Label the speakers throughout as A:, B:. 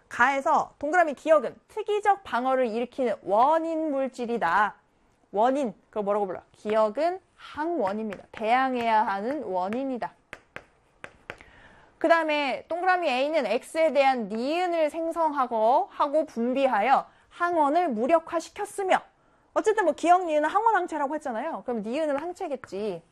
A: 가에서 동그라미 기억은 특이적 방어를 일으키는 원인 물질이다. 원인, 그걸 뭐라고 불러? 기억은 항원입니다. 대항해야 하는 원인이다. 그 다음에 동그라미 A는 X에 대한 니은을 생성하고 분비하여 항원을 무력화시켰으며, 어쨌든 뭐 기억 니은은 항원 항체라고 했잖아요. 그럼 니은은 항체겠지.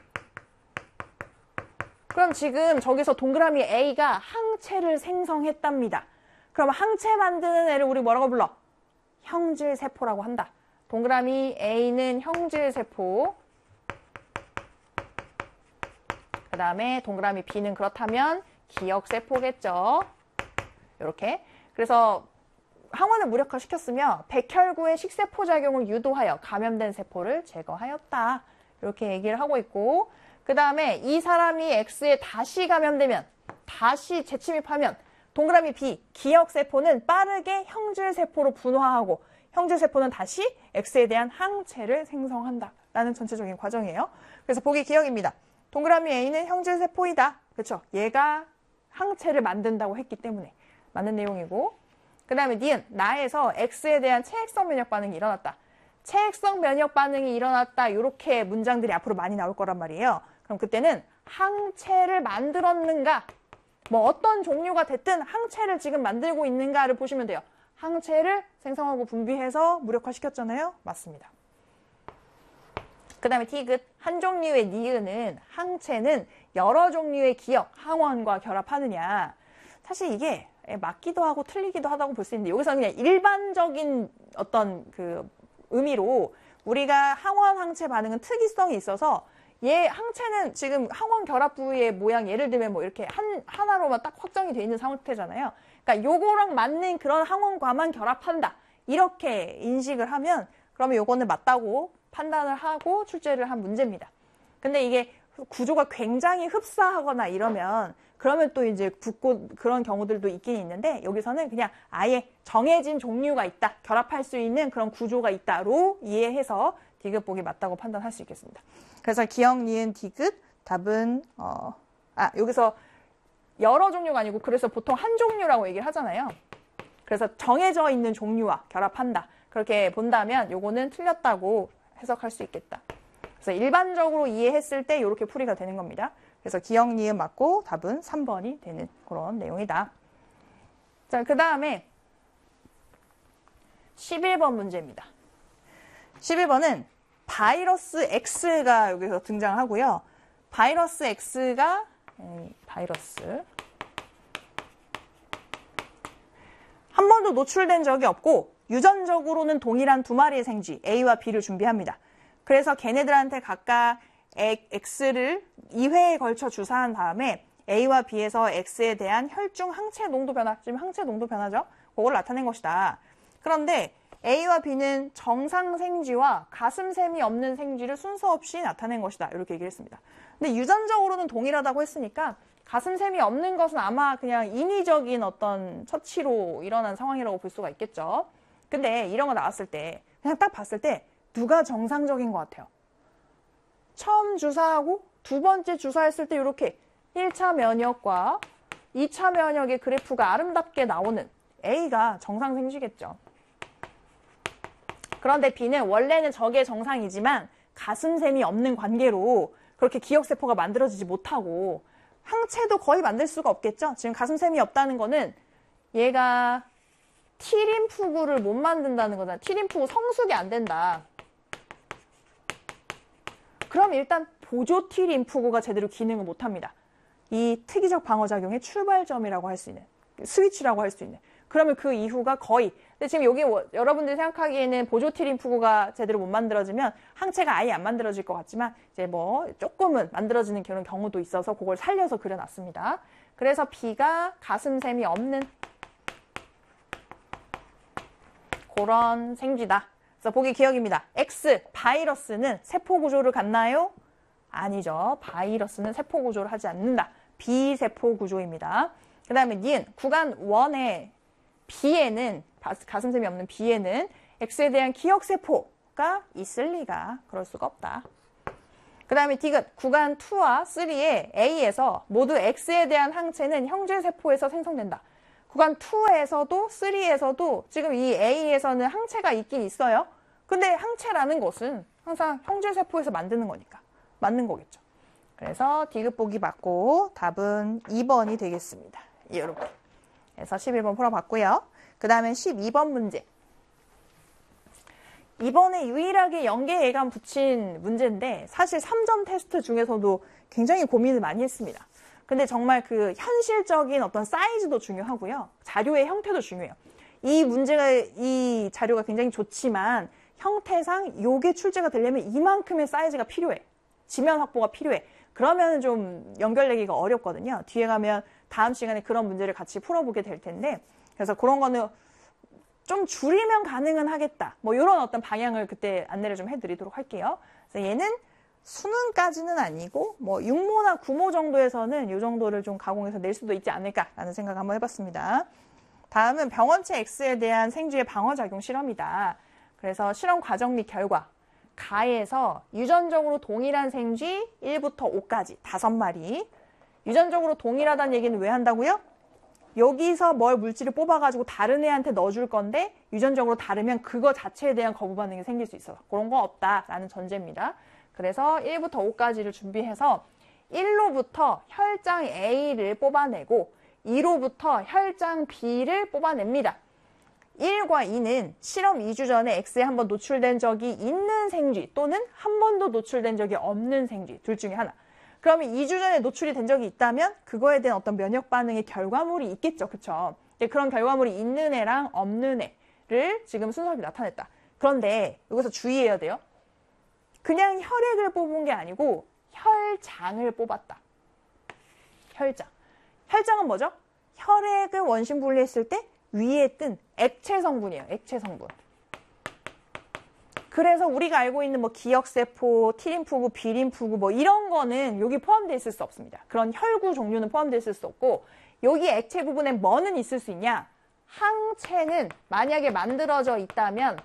A: 그럼 지금 저기서 동그라미 A가 항체를 생성했답니다. 그럼 항체 만드는 애를 우리 뭐라고 불러? 형질세포라고 한다. 동그라미 A는 형질세포. 그 다음에 동그라미 B는 그렇다면 기억세포겠죠. 이렇게. 그래서 항원을 무력화시켰으며 백혈구의 식세포 작용을 유도하여 감염된 세포를 제거하였다. 이렇게 얘기를 하고 있고, 그 다음에 이 사람이 X에 다시 감염되면, 다시 재침입하면 동그라미 B, 기억세포는 빠르게 형질세포로 분화하고 형질세포는 다시 X에 대한 항체를 생성한다. 라는 전체적인 과정이에요. 그래서 보기 기억입니다. 동그라미 A는 형질세포이다. 그렇죠? 얘가 항체를 만든다고 했기 때문에 맞는 내용이고, 그 다음에 니은, 나에서 X에 대한 체액성 면역 반응이 일어났다. 체액성 면역 반응이 일어났다. 이렇게 문장들이 앞으로 많이 나올 거란 말이에요. 그럼 그때는 항체를 만들었는가, 뭐 어떤 종류가 됐든 항체를 지금 만들고 있는가를 보시면 돼요. 항체를 생성하고 분비해서 무력화시켰잖아요. 맞습니다. 그 다음에 디귿, 한 종류의 니은은 항체는 여러 종류의 기억, 항원과 결합하느냐. 사실 이게 맞기도 하고 틀리기도 하다고 볼 수 있는데, 여기서는 그냥 일반적인 어떤 그 의미로 우리가 항원 항체 반응은 특이성이 있어서, 얘 항체는 지금 항원 결합 부위의 모양, 예를 들면 뭐 이렇게 하나로만 딱 확정이 돼 있는 상태잖아요. 그러니까 요거랑 맞는 그런 항원과만 결합한다. 이렇게 인식을 하면 그러면 요거는 맞다고 판단을 하고 출제를 한 문제입니다. 근데 이게 구조가 굉장히 흡사하거나 이러면 그러면 또 이제 붙고 그런 경우들도 있긴 있는데, 여기서는 그냥 아예 정해진 종류가 있다, 결합할 수 있는 그런 구조가 있다로 이해해서 디귿 보기 맞다고 판단할 수 있겠습니다. 그래서 기억, 니은, 디귿 답은 여기서 여러 종류가 아니고, 그래서 보통 한 종류라고 얘기를 하잖아요. 그래서 정해져 있는 종류와 결합한다. 그렇게 본다면 요거는 틀렸다고 해석할 수 있겠다. 그래서 일반적으로 이해했을 때 이렇게 풀이가 되는 겁니다. 그래서 기억, 니은 맞고 답은 3번이 되는 그런 내용이다. 자, 그 다음에 11번 문제입니다. 11번은 바이러스 X가 여기서 등장하고요. 바이러스 X가 한 번도 노출된 적이 없고 유전적으로는 동일한 두 마리의 생쥐 A와 B를 준비합니다. 그래서 걔네들한테 각각 X를 2회에 걸쳐 주사한 다음에 A와 B에서 X에 대한 혈중 항체 농도 변화, 지금 항체 농도 변화죠? 그걸 나타낸 것이다. 그런데 A와 B는 정상 생쥐와 가슴샘이 없는 생쥐를 순서 없이 나타낸 것이다. 이렇게 얘기를 했습니다. 근데 유전적으로는 동일하다고 했으니까 가슴샘이 없는 것은 아마 그냥 인위적인 어떤 처치로 일어난 상황이라고 볼 수가 있겠죠. 근데 이런 거 나왔을 때 그냥 딱 봤을 때 누가 정상적인 것 같아요? 처음 주사하고 두 번째 주사했을 때 이렇게 1차 면역과 2차 면역의 그래프가 아름답게 나오는 A가 정상 생쥐겠죠. 그런데 B는 원래는 저게 정상이지만 가슴샘이 없는 관계로 그렇게 기억세포가 만들어지지 못하고 항체도 거의 만들 수가 없겠죠. 지금 가슴샘이 없다는 거는 얘가 T림프구를 못 만든다는 거잖아. T림프구 성숙이 안 된다. 그럼 일단 보조 T림프구가 제대로 기능을 못합니다. 이 특이적 방어작용의 출발점이라고 할 수 있는, 스위치라고 할 수 있는. 그러면 그 이후가 거의, 근데 지금 여기 여러분들이 생각하기에는 보조 T림프구가 제대로 못 만들어지면 항체가 아예 안 만들어질 것 같지만 이제 뭐 조금은 만들어지는 그런 경우도 있어서 그걸 살려서 그려놨습니다. 그래서 B가 가슴샘이 없는 그런 생쥐다. 그래서 보기 기억입니다. X, 바이러스는 세포 구조를 갖나요? 아니죠. 바이러스는 세포 구조를 하지 않는다. 비세포 구조입니다. 그 다음에 니은, 구간 1의 B에는, 가슴샘이 없는 B에는 X에 대한 기억세포가 있을 리가, 그럴 수가 없다. 그 다음에 디귿, 구간 2와 3의 A에서 모두 X에 대한 항체는 형질세포에서 생성된다. 구간 2에서도 3에서도 지금 이 A에서는 항체가 있긴 있어요. 근데 항체라는 것은 항상 형질세포에서 만드는 거니까 맞는 거겠죠. 그래서 디귿 보기 맞고 답은 2번이 되겠습니다. 이렇게 해서 11번 풀어봤고요. 그 다음에 12번 문제. 이번에 유일하게 연계 예감 붙인 문제인데 사실 3점 테스트 중에서도 굉장히 고민을 많이 했습니다. 근데 정말 그 현실적인 어떤 사이즈도 중요하고요. 자료의 형태도 중요해요. 이 자료가 굉장히 좋지만 형태상 요게 출제가 되려면 이만큼의 사이즈가 필요해. 지면 확보가 필요해. 그러면 좀 연결되기가 어렵거든요. 뒤에 가면 다음 시간에 그런 문제를 같이 풀어보게 될 텐데 그래서 그런 거는 좀 줄이면 가능은 하겠다. 뭐 이런 어떤 방향을 그때 안내를 좀 해드리도록 할게요. 그래서 얘는 수능까지는 아니고 뭐 6모나 9모 정도에서는 이 정도를 좀 가공해서 낼 수도 있지 않을까라는 생각 한번 해봤습니다. 다음은 병원체 X에 대한 생쥐의 방어작용 실험이다. 그래서 실험 과정 및 결과. 가에서 유전적으로 동일한 생쥐 1부터 5까지 5마리. 유전적으로 동일하다는 얘기는 왜 한다고요? 여기서 물질을 뽑아가지고 다른 애한테 넣어줄 건데 유전적으로 다르면 그거 자체에 대한 거부 반응이 생길 수 있어서 그런 거 없다라는 전제입니다. 그래서 1부터 5까지를 준비해서 1로부터 혈장 A를 뽑아내고 2로부터 혈장 B를 뽑아냅니다. 1과 2는 실험 2주 전에 X에 한번 노출된 적이 있는 생쥐 또는 한 번도 노출된 적이 없는 생쥐 둘 중에 하나. 그러면 2주 전에 노출이 된 적이 있다면 그거에 대한 어떤 면역 반응의 결과물이 있겠죠. 그쵸? 그런 결과물이 있는 애랑 없는 애를 지금 순서를 나타냈다. 그런데 여기서 주의해야 돼요. 그냥 혈액을 뽑은 게 아니고 혈장을 뽑았다. 혈장. 혈장은 뭐죠? 혈액을 원심 분리했을 때 위에 뜬 액체 성분이에요. 액체 성분. 그래서 우리가 알고 있는 뭐 기억세포, T림프구, B림프구 뭐 이런 거는 여기 포함되어 있을 수 없습니다. 그런 혈구 종류는 포함되어 있을 수 없고 여기 액체 부분에 뭐는 있을 수 있냐? 항체는 만약에 만들어져 있다면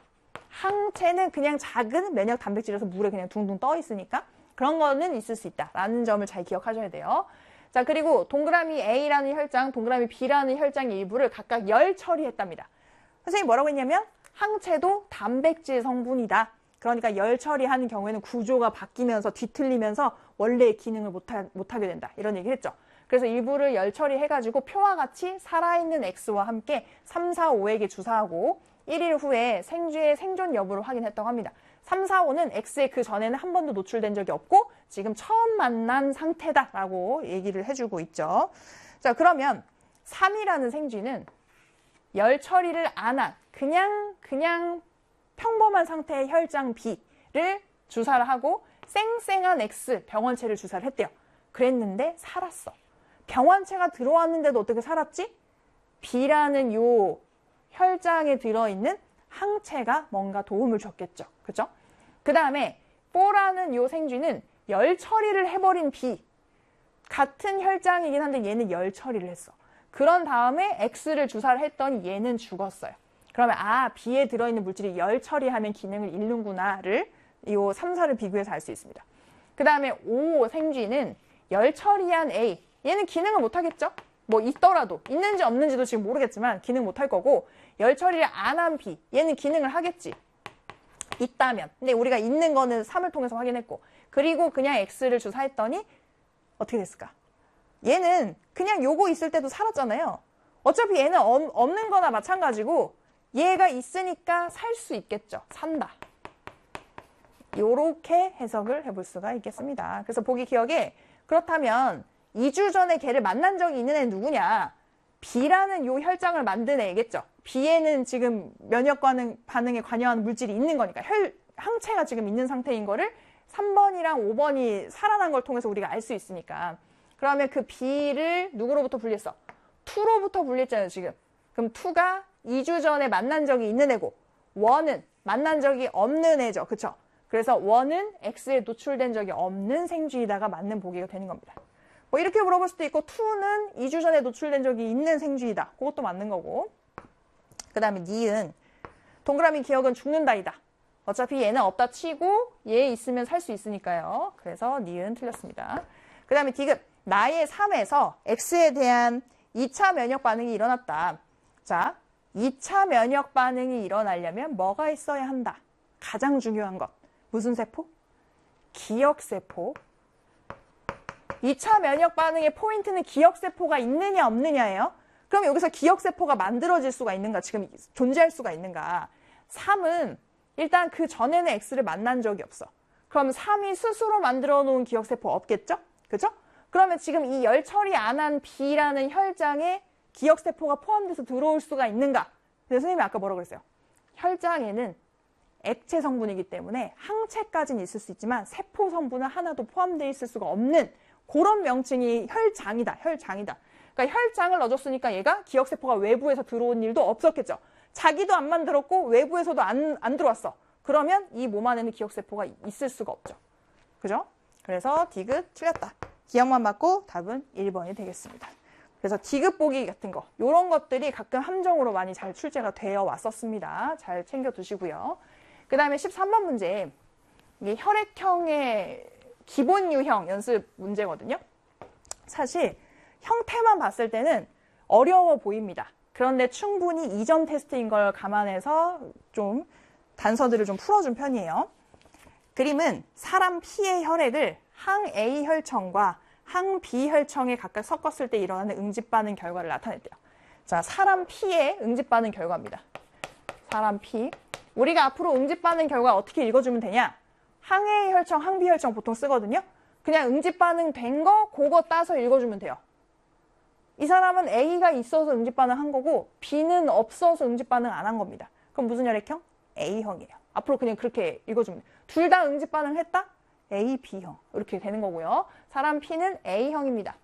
A: 항체는 그냥 작은 면역 단백질에서 물에 그냥 둥둥 떠 있으니까 그런 거는 있을 수 있다라는 점을 잘 기억하셔야 돼요. 자, 그리고 동그라미 A라는 혈장, 동그라미 B라는 혈장의 일부를 각각 열 처리했답니다. 선생님이 뭐라고 했냐면 항체도 단백질 성분이다. 그러니까 열 처리하는 경우에는 구조가 바뀌면서 뒤틀리면서 원래의 기능을 못하게 된다. 이런 얘기를 했죠. 그래서 일부를 열 처리해가지고 표와 같이 살아있는 X와 함께 3, 4, 5에게 주사하고 1일 후에 생쥐의 생존 여부를 확인했다고 합니다. 3, 4, 5는 X에 그 전에는 한 번도 노출된 적이 없고 지금 처음 만난 상태다라고 얘기를 해주고 있죠. 자, 그러면 3이라는 생쥐는 열 처리를 안 한 그냥 평범한 상태의 혈장 B를 주사를 하고 쌩쌩한 X 병원체를 주사를 했대요. 그랬는데 살았어. 병원체가 들어왔는데도 어떻게 살았지? B라는 요 혈장에 들어있는 항체가 뭔가 도움을 줬겠죠. 그죠? 그 다음에 4라는 요 생쥐는 열 처리를 해버린 B. 같은 혈장이긴 한데 얘는 열 처리를 했어. 그런 다음에 X를 주사를 했더니 얘는 죽었어요. 그러면 B에 들어있는 물질이 열 처리하면 기능을 잃는구나를 이 3, 4를 비교해서 알 수 있습니다. 그 다음에 5 생쥐는 열 처리한 A. 얘는 기능을 못하겠죠? 뭐 있더라도 있는지 없는지도 지금 모르겠지만 기능 못할 거고 열 처리를 안 한 B. 얘는 기능을 하겠지. 있다면. 근데 우리가 있는 거는 3을 통해서 확인했고 그리고 그냥 X를 주사했더니 어떻게 됐을까? 얘는 그냥 요거 있을 때도 살았잖아요. 어차피 얘는 없는 거나 마찬가지고 얘가 있으니까 살 수 있겠죠. 산다. 요렇게 해석을 해볼 수가 있겠습니다. 그래서 보기 기억에 그렇다면 2주 전에 걔를 만난 적이 있는 애 누구냐? B라는 요 혈장을 만든 애겠죠. B에는 지금 면역 반응에 관여하는 물질이 있는 거니까 항체가 지금 있는 상태인 거를 3번이랑 5번이 살아난 걸 통해서 우리가 알 수 있으니까 그러면 그 B를 누구로부터 분리했어? 2로부터 분리했잖아요, 지금. 그럼 2가 2주 전에 만난 적이 있는 애고 1은 만난 적이 없는 애죠. 그쵸? 그래서 1은 X에 노출된 적이 없는 생쥐에다가 맞는 보기가 되는 겁니다. 뭐 이렇게 물어볼 수도 있고 2는 2주 전에 노출된 적이 있는 생쥐이다. 그것도 맞는 거고. 그 다음에 니은 동그라미 기억은 죽는다이다. 어차피 얘는 없다 치고 얘 있으면 살 수 있으니까요. 그래서 니은 틀렸습니다. 그 다음에 디귿 나의 3에서 X에 대한 2차 면역 반응이 일어났다. 자, 2차 면역 반응이 일어나려면 뭐가 있어야 한다? 가장 중요한 것. 무슨 세포? 기억세포. 2차 면역 반응의 포인트는 기억세포가 있느냐 없느냐예요. 그럼 여기서 기억세포가 만들어질 수가 있는가? 지금 존재할 수가 있는가? 3은 일단 그 전에는 X를 만난 적이 없어. 그럼 3이 스스로 만들어 놓은 기억세포 없겠죠? 그죠? 그러면 지금 이 열 처리 안 한 B라는 혈장에 기억세포가 포함돼서 들어올 수가 있는가? 근데 선생님이 아까 뭐라고 그랬어요? 혈장에는 액체 성분이기 때문에 항체까지는 있을 수 있지만 세포 성분은 하나도 포함되어 있을 수가 없는 그런 명칭이 혈장이다. 혈장이다. 그러니까 혈장을 넣어줬으니까 얘가 기억세포가 외부에서 들어온 일도 없었겠죠. 자기도 안 만들었고 외부에서도 안 들어왔어. 그러면 이 몸 안에는 기억세포가 있을 수가 없죠. 그죠? 그래서 디귿 틀렸다. 기억만 맞고 답은 1번이 되겠습니다. 그래서 디귿 보기 같은 거 이런 것들이 가끔 함정으로 많이 잘 출제가 되어 왔었습니다. 잘 챙겨두시고요. 그 다음에 13번 문제. 이게 혈액형의 기본 유형 연습 문제거든요. 사실 형태만 봤을 때는 어려워 보입니다. 그런데 충분히 2점 테스트인 걸 감안해서 좀 단서들을 좀 풀어준 편이에요. 그림은 사람 피의 혈액을 항 A 혈청과 항 B 혈청에 각각 섞었을 때 일어나는 응집 반응 결과를 나타냈대요. 자, 사람 피의 응집 반응 결과입니다. 사람 피. 우리가 앞으로 응집 반응 결과 어떻게 읽어주면 되냐? 항 A 혈청, 항 B 혈청 보통 쓰거든요. 그냥 응집 반응 된 거 그거 따서 읽어주면 돼요. 이 사람은 A가 있어서 응집 반응 한 거고 B는 없어서 응집 반응 안 한 겁니다. 그럼 무슨 혈액형? A형이에요. 앞으로 그냥 그렇게 읽어주면 돼요. 둘 다 응집 반응 했다? A, B형 이렇게 되는 거고요. 사람 P는 A형입니다.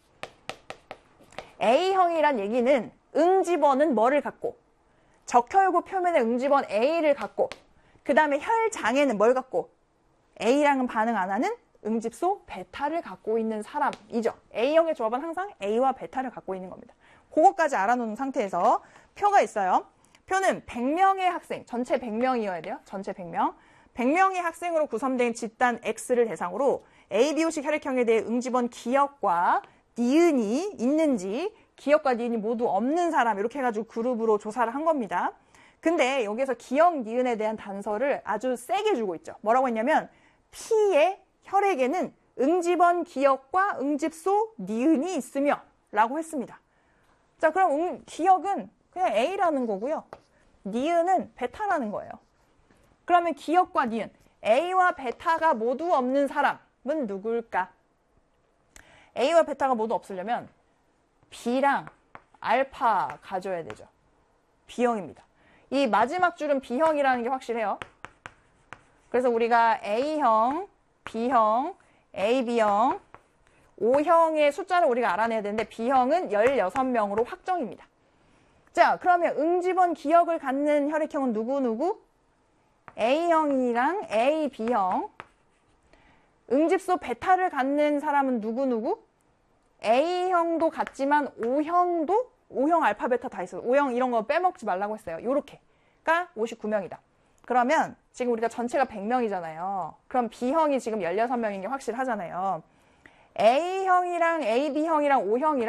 A: A형이란 얘기는 응집원은 뭐를 갖고 적혈구 표면에 응집원 A를 갖고 그 다음에 혈장에는 뭘 갖고 A랑은 반응 안 하는 응집소 베타를 갖고 있는 사람이죠. A형의 조합은 항상 A와 베타를 갖고 있는 겁니다. 그것까지 알아놓은 상태에서 표가 있어요. 표는 100명의 학생, 전체 100명이어야 돼요. 전체 100명. 100명의 학생으로 구성된 집단 X를 대상으로 ABO식 혈액형에 대해 응집원 기억과 니은이 있는지 기억과 니은이 모두 없는 사람 이렇게 해가지고 그룹으로 조사를 한 겁니다. 근데 여기서 기억, 니은에 대한 단서를 아주 세게 주고 있죠. 뭐라고 했냐면 P의 혈액에는 응집원 기억과 응집소 니은이 있으며 라고 했습니다. 자, 그럼 기억은 그냥 A라는 거고요. 니은은 베타라는 거예요. 그러면 기억과 니은, A와 베타가 모두 없는 사람은 누굴까? A와 베타가 모두 없으려면 B랑 알파 가져야 되죠. B형입니다. 이 마지막 줄은 B형이라는 게 확실해요. 그래서 우리가 A형, B형, AB형, O형의 숫자를 우리가 알아내야 되는데 B형은 16명으로 확정입니다. 자, 그러면 응집원 기억을 갖는 혈액형은 누구? A형이랑 AB형. 응집소 베타를 갖는 사람은 누구? A형도 같지만 O형도 O형 알파 베타 다 있어요. O형 이런 거 빼먹지 말라고 했어요. 요렇게가 59명이다. 그러면 지금 우리가 전체가 100명이잖아요. 그럼 B형이 지금 16명인 게 확실하잖아요. A형이랑 AB형이랑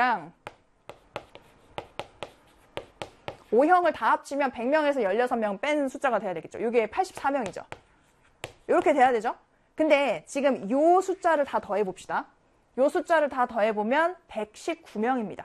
A: O형을 다 합치면 100명에서 16명 뺀 숫자가 돼야 되겠죠. 이게 84명이죠. 이렇게 돼야 되죠. 근데 지금 요 숫자를 다 더해봅시다. 요 숫자를 다 더해보면 119명입니다.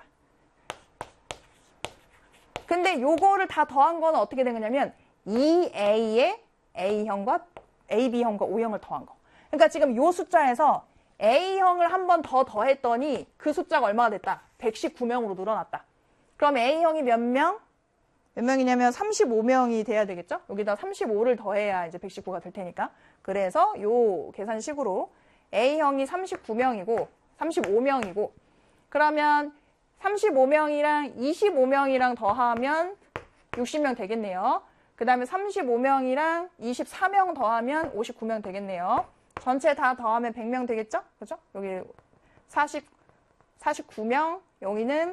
A: 근데 요거를 다 더한 거는 어떻게 된 거냐면 2A에 A형과 AB형과 O형을 더한 거. 그러니까 지금 요 숫자에서 A형을 한 번 더 더했더니 그 숫자가 얼마가 됐다? 119명으로 늘어났다. 그럼 A형이 몇 명? 몇 명이냐면 35명이 돼야 되겠죠? 여기다 35를 더해야 이제 119가 될 테니까. 그래서 요 계산식으로 A형이 39명이고 35명이고 그러면 35명이랑 25명이랑 더하면 60명 되겠네요. 그 다음에 35명이랑 24명 더하면 59명 되겠네요. 전체 다 더하면 100명 되겠죠? 그죠? 여기 49명, 여기는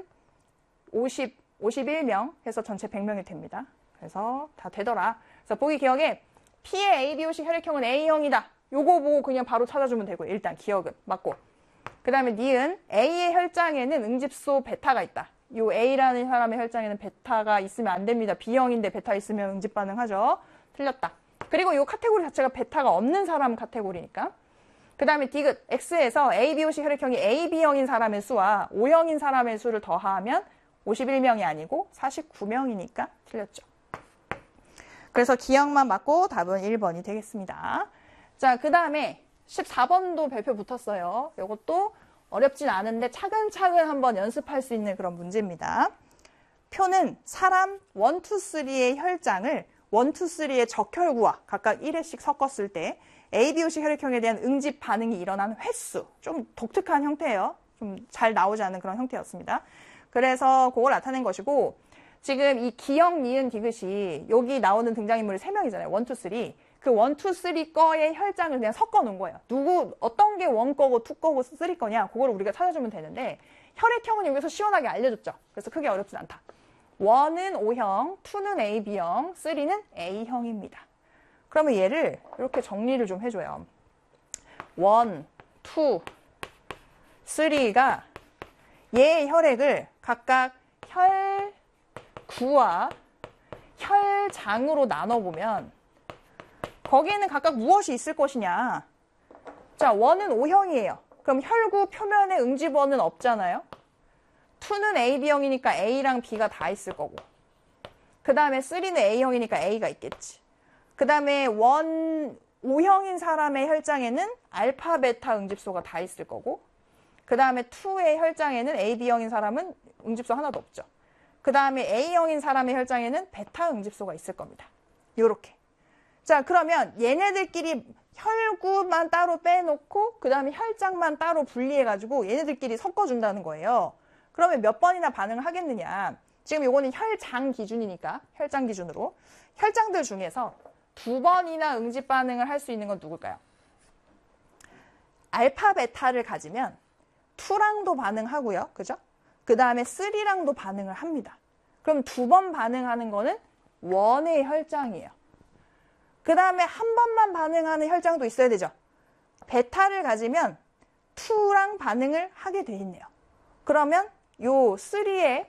A: 51명 해서 전체 100명이 됩니다. 그래서 다 되더라. 그래서 보기 기억에 P의 ABO식 혈액형은 A형이다. 요거 보고 그냥 바로 찾아주면 되고 일단 기억은 맞고. 그 다음에 니은 A의 혈장에는 응집소 베타가 있다. 요 A라는 사람의 혈장에는 베타가 있으면 안 됩니다. B형인데 베타 있으면 응집 반응하죠. 틀렸다. 그리고 요 카테고리 자체가 베타가 없는 사람 카테고리니까. 그 다음에 디귿 X에서 ABOC 혈액형이 AB형인 사람의 수와 O형인 사람의 수를 더하면 51명이 아니고 49명이니까 틀렸죠. 그래서 기억만 맞고 답은 1번이 되겠습니다. 자, 그 다음에 14번도 별표 붙었어요. 이것도 어렵진 않은데 차근차근 한번 연습할 수 있는 그런 문제입니다. 표는 사람 1, 2, 3의 혈장을 1, 2, 3의 적혈구와 각각 1회씩 섞었을 때 ABOC 혈액형에 대한 응집 반응이 일어난 횟수. 좀 독특한 형태예요. 좀 잘 나오지 않은 그런 형태였습니다. 그래서 그걸 나타낸 것이고, 지금 이 기억, 니은, 디귿이 여기 나오는 등장인물이 3명이잖아요. 1, 2, 3. 그 1, 2, 3 거의 혈장을 그냥 섞어 놓은 거예요. 어떤 게 1 거고 2 거고 3 거냐, 그걸 우리가 찾아주면 되는데, 혈액형은 여기서 시원하게 알려줬죠. 그래서 크게 어렵진 않다. 1은 O형, 2는 AB형, 3는 A형입니다. 그러면 얘를 이렇게 정리를 좀 해줘요. 1, 2, 3가 얘의 혈액을 각각 혈구와 혈장으로 나눠보면 거기에는 각각 무엇이 있을 것이냐. 자, 1은 O형이에요. 그럼 혈구 표면에 응집원은 없잖아요. 2는 AB형이니까 A랑 B가 다 있을 거고, 그 다음에 3는 A형이니까 A가 있겠지. 그 다음에 5형인 사람의 혈장에는 알파, 베타 응집소가 다 있을 거고, 그 다음에 2의 혈장에는 AB형인 사람은 응집소 하나도 없죠. 그 다음에 A형인 사람의 혈장에는 베타 응집소가 있을 겁니다. 요렇게. 자, 그러면 얘네들끼리 혈구만 따로 빼놓고 그 다음에 혈장만 따로 분리해가지고 얘네들끼리 섞어준다는 거예요. 그러면 몇 번이나 반응을 하겠느냐. 지금 요거는 혈장 기준이니까 혈장 기준으로 혈장들 중에서 2번이나 응집 반응을 할 수 있는 건 누굴까요? 알파, 베타를 가지면 2랑도 반응하고요. 그죠? 그 다음에 3랑도 반응을 합니다. 그럼 2번 반응하는 거는 1의 혈장이에요. 그 다음에 한 번만 반응하는 혈장도 있어야 되죠. 베타를 가지면 2랑 반응을 하게 돼 있네요. 그러면 요 3가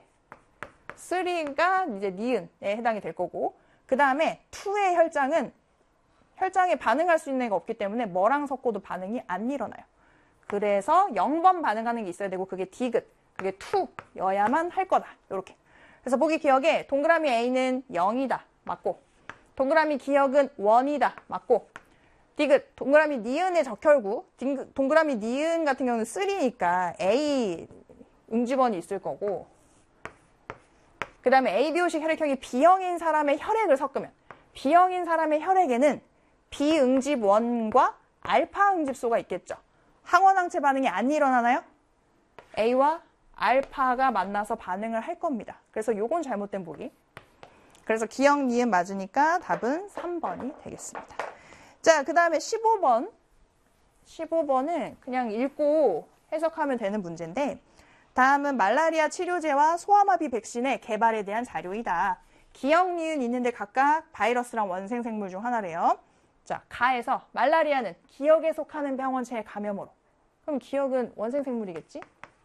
A: 이제 니은에 해당이 될 거고, 그 다음에 2의 혈장에 반응할 수 있는 애가 없기 때문에 뭐랑 섞어도 반응이 안 일어나요. 그래서 0번 반응하는 게 있어야 되고, 그게 디귿, 그게 2여야만 할 거다. 이렇게. 그래서 보기 기억에 동그라미 A는 0이다. 맞고, 동그라미 기억은 1이다. 맞고, 디귿, 동그라미 니은의 적혈구, 동그라미 니은 같은 경우는 3니까 A 응집원이 있을 거고, 그 다음에 ABO식 혈액형이 B형인 사람의 혈액을 섞으면 B형인 사람의 혈액에는 B응집원과 알파 응집소가 있겠죠. 항원항체 반응이 안 일어나나요? A와 알파가 만나서 반응을 할 겁니다. 그래서 요건 잘못된 보기. 그래서 기억, 니은 맞으니까 답은 3번이 되겠습니다. 자, 그 다음에 15번. 15번은 그냥 읽고 해석하면 되는 문제인데, 다음은 말라리아 치료제와 소아마비 백신의 개발에 대한 자료이다. 기억, 니은 있는데 각각 바이러스랑 원생 생물 중 하나래요. 자, 가에서 말라리아는 기억에 속하는 병원체의 감염으로. 그럼 기억은 원생 생물이겠지?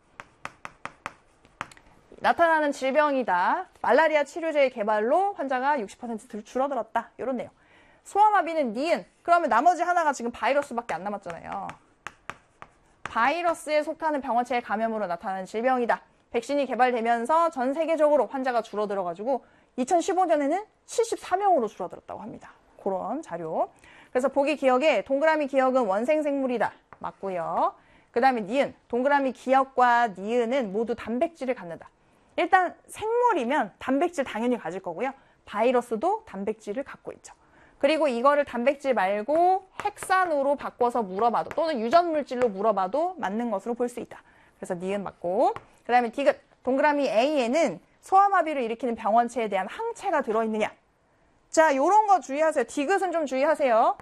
A: 나타나는 질병이다. 말라리아 치료제의 개발로 환자가 60% 줄어들었다. 이런 내용. 소아마비는 니은. 그러면 나머지 하나가 지금 바이러스밖에 안 남았잖아요. 바이러스에 속하는 병원체의 감염으로 나타나는 질병이다. 백신이 개발되면서 전 세계적으로 환자가 줄어들어가지고 2015년에는 74명으로 줄어들었다고 합니다. 그런 자료. 그래서 보기 기억에 동그라미 기억은 원생생물이다. 맞고요. 그 다음에 니은. 동그라미 기억과 니은은 모두 단백질을 갖는다. 일단 생물이면 단백질 당연히 가질 거고요. 바이러스도 단백질을 갖고 있죠. 그리고 이거를 단백질 말고 핵산으로 바꿔서 물어봐도, 또는 유전물질로 물어봐도 맞는 것으로 볼 수 있다. 그래서 니은 맞고, 그 다음에 디귿. 동그라미 A에는 소아마비를 일으키는 병원체에 대한 항체가 들어있느냐. 자, 요런 거 주의하세요. 디귿은 좀 주의하세요.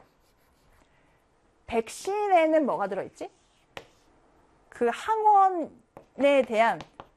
A: 백신에는 뭐가 들어있지? 그 항원에 대한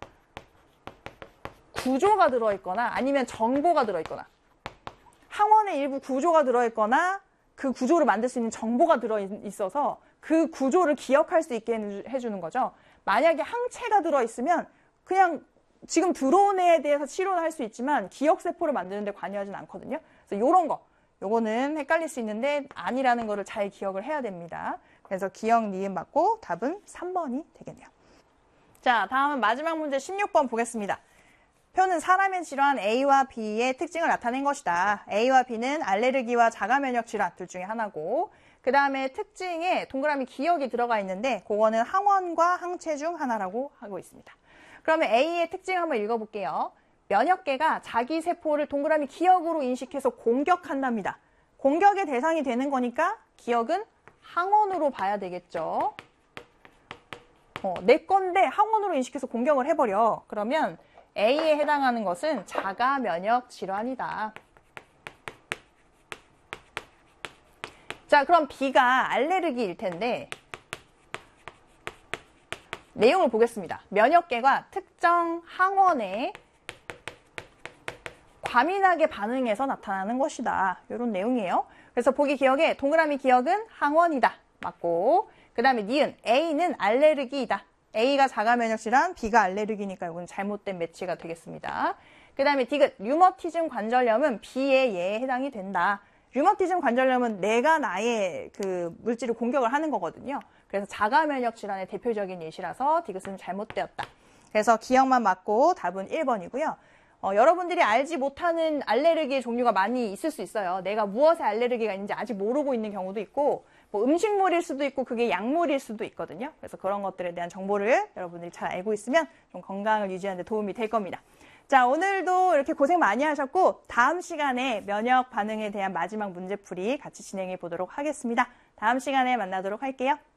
A: 구조가 들어있거나 아니면 정보가 들어있거나, 항원의 일부 구조가 들어있거나 그 구조를 만들 수 있는 정보가 들어있어서 그 구조를 기억할 수 있게 해주는 거죠. 만약에 항체가 들어있으면 그냥 지금 들어온 애에 대해서 치료를 할 수 있지만 기억세포를 만드는 데 관여하진 않거든요. 그래서 요런 거, 요거는 헷갈릴 수 있는데 아니라는 거를 잘 기억을 해야 됩니다. 그래서 기억, 니은 맞고 답은 3번이 되겠네요. 자, 다음은 마지막 문제 16번 보겠습니다. 표는 사람의 질환 A와 B의 특징을 나타낸 것이다. A와 B는 알레르기와 자가면역 질환 둘 중에 하나고, 그 다음에 특징에 동그라미 기억이 들어가 있는데 그거는 항원과 항체 중 하나라고 하고 있습니다. 그러면 A의 특징 한번 읽어볼게요. 면역계가 자기 세포를 동그라미 기억으로 인식해서 공격한답니다. 공격의 대상이 되는 거니까 기억은 항원으로 봐야 되겠죠. 내 건데 항원으로 인식해서 공격을 해버려. 그러면 A에 해당하는 것은 자가면역 질환이다. 자, 그럼 B가 알레르기일 텐데 내용을 보겠습니다. 면역계가 특정 항원에 과민하게 반응해서 나타나는 것이다. 이런 내용이에요. 그래서 보기 기억에 동그라미 기억은 항원이다. 맞고, 그 다음에 니은 A는 알레르기이다. A가 자가면역 질환, B가 알레르기니까 이건 잘못된 매치가 되겠습니다. 그 다음에 디귿 류머티즘 관절염은 B의 예에 해당이 된다. 류머티즘 관절염은 내가 나의 그 물질을 공격을 하는 거거든요. 그래서 자가면역 질환의 대표적인 예시라서 디귿은 잘못되었다. 그래서 기억만 맞고 답은 1번이고요. 여러분들이 알지 못하는 알레르기의 종류가 많이 있을 수 있어요. 내가 무엇에 알레르기가 있는지 아직 모르고 있는 경우도 있고, 뭐 음식물일 수도 있고 그게 약물일 수도 있거든요. 그래서 그런 것들에 대한 정보를 여러분들이 잘 알고 있으면 좀 건강을 유지하는 데 도움이 될 겁니다. 자, 오늘도 이렇게 고생 많이 하셨고 다음 시간에 면역 반응에 대한 마지막 문제풀이 같이 진행해 보도록 하겠습니다. 다음 시간에 만나도록 할게요.